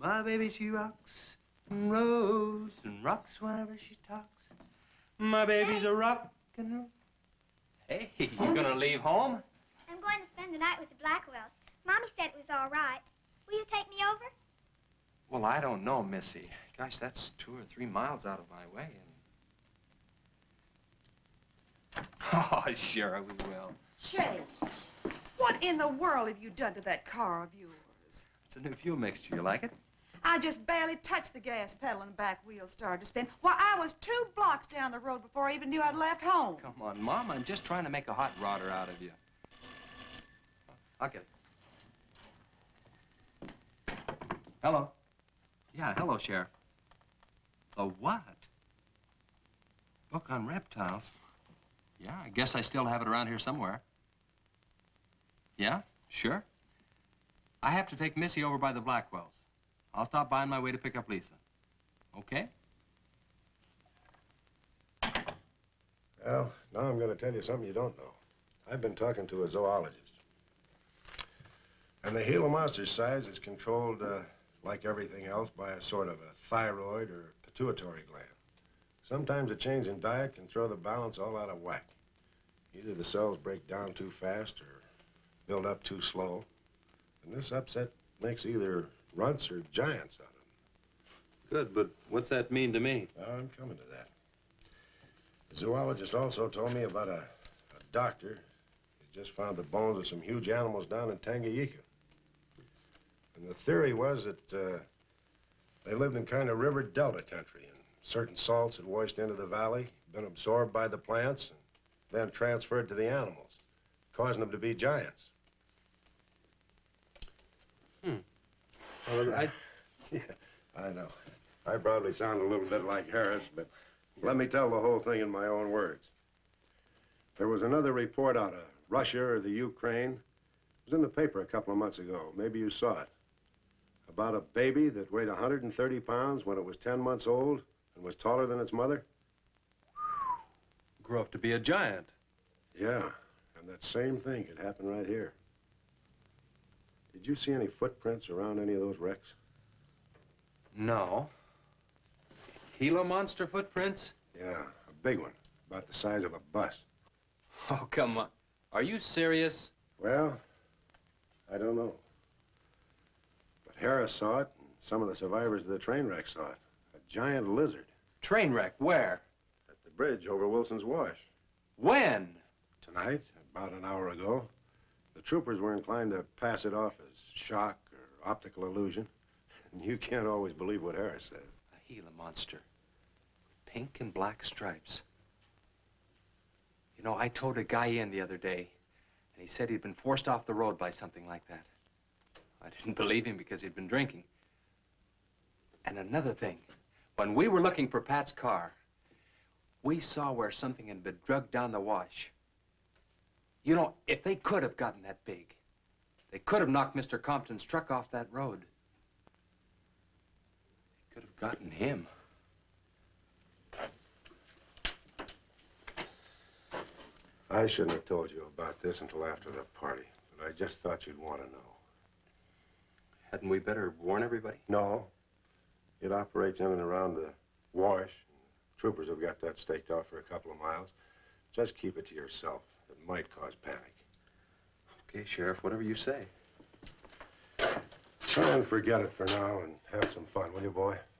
My baby, she rocks and rolls and rocks whenever she talks. My baby's a rock and roll. Hey, you gonna leave home? I'm going to spend the night with the Blackwells. Mommy said it was all right. Will you take me over? Well, I don't know, Missy. Gosh, that's 2 or 3 miles out of my way. And... Oh, sure, we will. Chase, what in the world have you done to that car of yours? It's a new fuel mixture. You like it? I just barely touched the gas pedal and the back wheel started to spin. Why, I was 2 blocks down the road before I even knew I'd left home. Come on, Mom. I'm just trying to make a hot rodder out of you. I'll get it. Hello. Yeah, hello, Sheriff. A what? Book on reptiles? Yeah, I guess I still have it around here somewhere. Yeah, sure. I have to take Missy over by the Blackwells. I'll stop by on my way to pick up Lisa. Okay? Well, now I'm going to tell you something you don't know. I've been talking to a zoologist. And the Gila monster's size is controlled, like everything else, by a sort of a thyroid or pituitary gland. Sometimes a change in diet can throw the balance all out of whack. Either the cells break down too fast or build up too slow. And this upset makes either runts or giants out of them. Good, but what's that mean to me? Well, I'm coming to that. The zoologist also told me about a doctor. He's just found the bones of some huge animals down in Tanganyika. And the theory was that they lived in kind of river delta country, and certain salts had washed into the valley, been absorbed by the plants, and then transferred to the animals, causing them to be giants. Well, Yeah, I know. I probably sound a little bit like Harris, but let me tell the whole thing in my own words. There was another report out of Russia or the Ukraine. It was in the paper a couple of months ago. Maybe you saw it. About a baby that weighed 130 pounds when it was 10 months old and was taller than its mother. Grew up to be a giant. Yeah, and that same thing could happen right here. Did you see any footprints around any of those wrecks? No. Gila monster footprints? Yeah, a big one, about the size of a bus. Oh, come on. Are you serious? Well, I don't know. But Harris saw it, and some of the survivors of the train wreck saw it. A giant lizard. Train wreck, where? At the bridge over Wilson's Wash. When? Tonight, about an hour ago. The troopers were inclined to pass it off as shock or optical illusion. And you can't always believe what Harris says. A Gila monster. Pink and black stripes. You know, I towed a guy in the other day, and he said he'd been forced off the road by something like that. I didn't believe him because he'd been drinking. And another thing, when we were looking for Pat's car, we saw where something had been drugged down the wash. You know, if they could have gotten that big, they could have knocked Mr. Compton's truck off that road. They could have gotten him. I shouldn't have told you about this until after the party, but I just thought you'd want to know. Hadn't we better warn everybody? No. It operates in and around the wash. Troopers have got that staked off for a couple of miles. Just keep it to yourself. It might cause panic. Okay, Sheriff, whatever you say. Try and forget it for now and have some fun, will you, boy?